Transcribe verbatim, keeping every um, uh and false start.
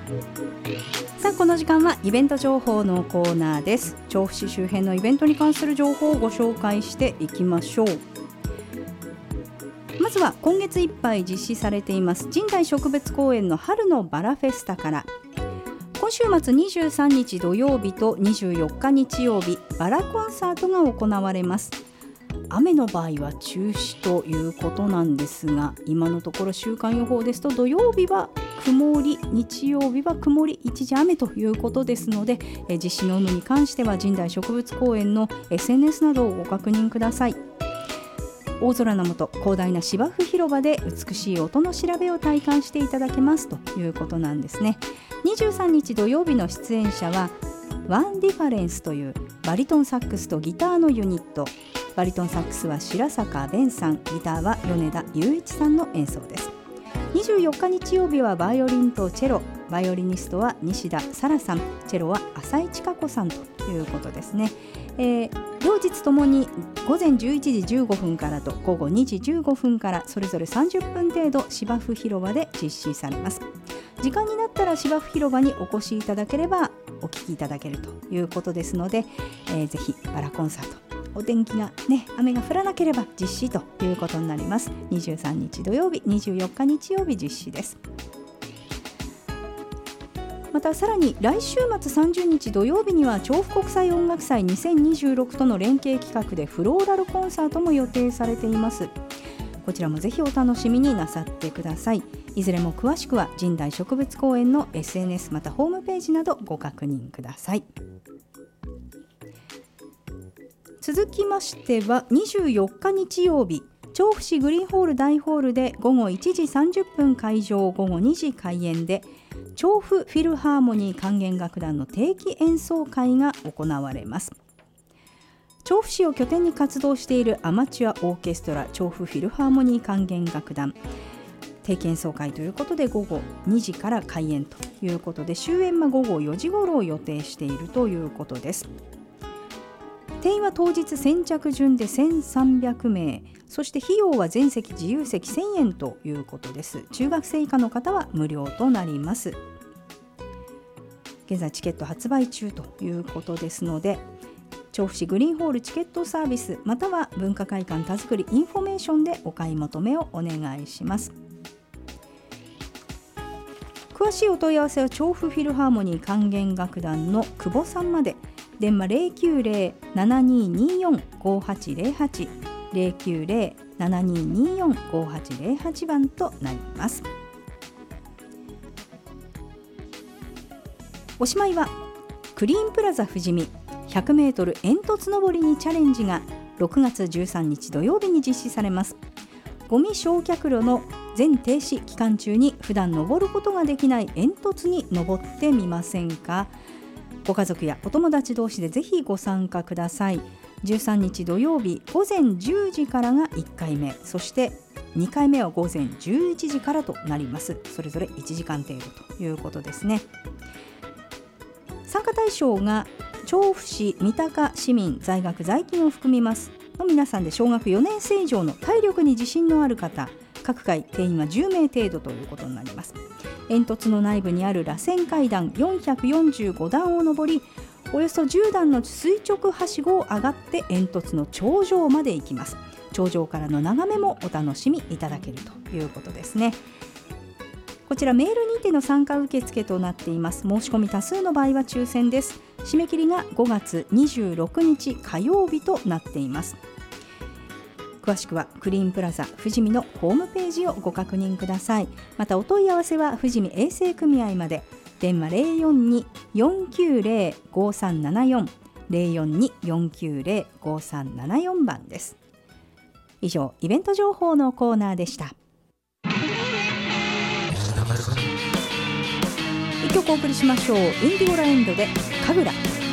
さあこの時間はイベント情報のコーナーです。調布市周辺のイベントに関する情報をご紹介していきましょう。まずは今月いっぱい実施されています神代植物公園の春のバラフェスタから、今週末にじゅうさんにち土曜日とにじゅうよっか日曜日、バラコンサートが行われます。雨の場合は中止ということなんですが、今のところ週間予報ですと土曜日は曇り、日曜日は曇り一時雨ということですので、え実施の有無に関しては神代植物公園の エスエヌエス などをご確認ください。大空の下、広大な芝生広場で美しい音の調べを体感していただけますということなんですね。にじゅうさんにち土曜日の出演者はワンディファレンスというバリトンサックスとギターのユニット。バリトンサックスは白坂弁さん、ギターは米田雄一さんの演奏です。にじゅうよっか日曜日はバイオリンとチェロ、バイオリニストは西田沙羅さん、チェロは浅井千佳子さんということですね。えー、両日ともに午前じゅういちじじゅうごふんからと午後にじじゅうごふんからそれぞれさんじゅっぷん程度芝生広場で実施されます。時間になったら芝生広場にお越しいただければお聞きいただけるということですので、えー、ぜひバラコンサート、お天気がね、雨が降らなければ実施ということになります。にじゅうさんにち土曜日、にじゅうよっか日曜日実施です。またさらに来週末さんじゅうにち土曜日には調布国際音楽祭にせんにじゅうろくとの連携企画でフローラルコンサートも予定されています。こちらもぜひお楽しみになさってください。いずれも詳しくは神代植物公園の エスエヌエス またホームページなどご確認ください。続きましてはにじゅうよっか日曜日、調布市グリーンホール大ホールで午後いちじさんじゅっぷん開場、午後にじ開演で調布フィルハーモニー管弦楽団の定期演奏会が行われます。調布市を拠点に活動しているアマチュアオーケストラ調布フィルハーモニー管弦楽団、定期演奏会ということで午後にじから開演ということで、終演は午後よじ頃を予定しているということです。定員は当日先着順でせんさんびゃくめい、そして費用は全席自由席せんえんということです。中学生以下の方は無料となります。現在チケット発売中ということですので、調布市グリーンホールチケットサービスまたは文化会館田作りインフォメーションでお買い求めをお願いします。詳しいお問い合わせは調布フィルハーモニー管弦楽団の久保さんまで。電話 ゼロきゅうゼロ ななにーにーよん ごはちゼロはち ゼロきゅうゼロ ななにーにーよん ごはちゼロはち 番となります。おしまいはクリーンプラザ富士見ひゃくメートル煙突登りにチャレンジがろくがつじゅうさんにち土曜日に実施されます。ゴミ焼却炉の全停止期間中に普段登ることができない煙突に登ってみませんか。ご家族やお友達同士でぜひご参加ください。じゅうさんにち土曜日午前じゅうじからがいっかいめ、そしてにかいめは午前じゅういちじからとなります。それぞれいちじかん程度ということですね。参加対象が調布市三鷹市民在学在勤を含みますの皆さんで、小学よねん生以上の体力に自信のある方、各回定員はじゅうめい程度ということになります。煙突の内部にある螺旋階段よんひゃくよんじゅうごだんを上り、およそじゅうだんの垂直はしごを上がって煙突の頂上まで行きます。頂上からの眺めもお楽しみいただけるということですね。こちらメールにての参加受付となっています。申し込み多数の場合は抽選です。締め切りがごがつにじゅうろくにち火曜日となっています。詳しくはクリーンプラザ富士見のホームページをご確認ください。またお問い合わせは富士見衛生組合まで。電話 ゼロよんに よんきゅうゼロ ごさんななよん ゼロよんに よんきゅうゼロ ごさんななよん 番です。以上、イベント情報のコーナーでした。一曲お送りしましょう。インディゴラエンドで神楽。